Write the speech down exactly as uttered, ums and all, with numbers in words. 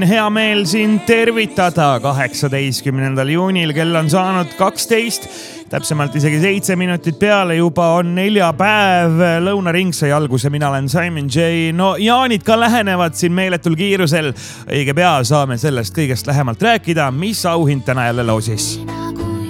Hea meel sind tervitada kaheksateistkümnendal juunil, kell on saanud kaksteist, täpsemalt isegi seitse minutit peale, juba on neljapäev, lõunaring sai alguse, mina olen Simon J. No jaanid ka lähenevad siin meeletul kiirusel, õige pea saame sellest kõigest lähemalt rääkida, mis auhind täna jälle loosis.